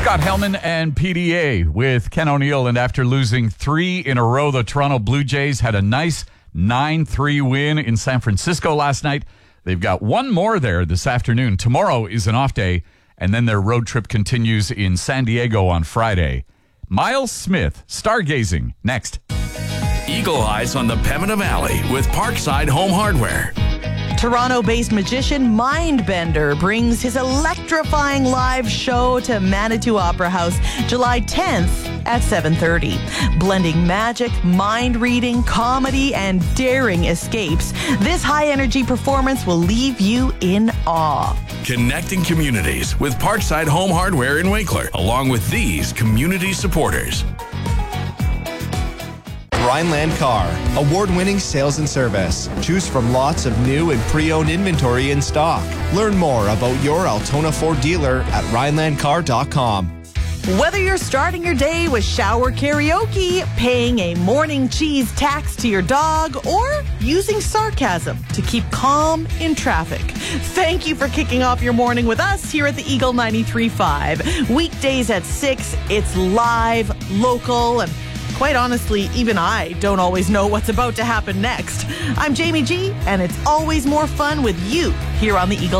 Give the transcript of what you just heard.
Scott Hellman and PDA with Ken O'Neill. And after losing 3 in a row, the Toronto Blue Jays had a nice 9-3 win in San Francisco last night. They've got one more there this afternoon. Tomorrow is an off day, and then their road trip continues in San Diego on Friday. Miles Smith, stargazing, next. Eagle Eyes on the Pembina Valley with Parkside Home Hardware. Toronto-based magician Mindbender brings his electrifying live show to Manitou Opera House July 10th at 7:30. Blending magic, mind reading, comedy, and daring escapes, this high-energy performance will leave you in awe. Connecting communities with Parkside Home Hardware in Winkler, along with these community supporters. Rhineland Car, award-winning sales and service. Choose from lots of new and pre-owned inventory in stock. Learn more about your Altona Ford dealer at rhinelandcar.com. Whether you're starting your day with shower karaoke, paying a morning cheese tax to your dog, or using sarcasm to keep calm in traffic, thank you for kicking off your morning with us here at the Eagle 93.5. Weekdays at 6, it's live, local, and quite honestly, even I don't always know what's about to happen next. I'm Jamie G, and it's always more fun with you here on the Eagle